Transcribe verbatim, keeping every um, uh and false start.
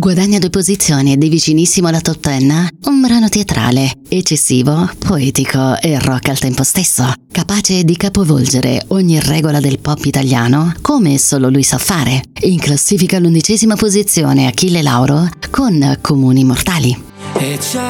Guadagna due posizioni ed è vicinissimo alla top dieci. Un brano teatrale, eccessivo, poetico e rock al tempo stesso, capace di capovolgere ogni regola del pop italiano come solo lui sa fare. In classifica all'undicesima posizione Achille Lauro con Comuni Mortali. E